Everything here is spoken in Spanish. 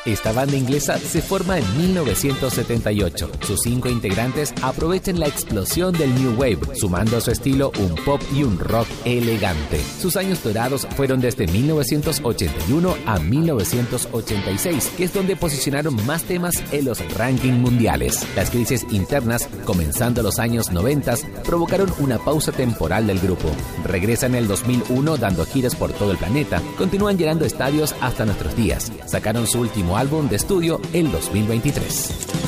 Esta banda inglesa se forma en 1978. Sus 5 integrantes aprovechan la explosión del New Wave, sumando a su estilo un pop y un rock elegante. Sus años dorados fueron desde 1981 a 1986, que es donde posicionaron más temas en los rankings mundiales. Las crisis internas, comenzando los años 90, provocaron una pausa temporal del grupo. Regresan en el 2001 dando giras por todo el planeta. Continúan llenando estadios hasta nuestros días. Sacaron su último álbum de estudio el 2023.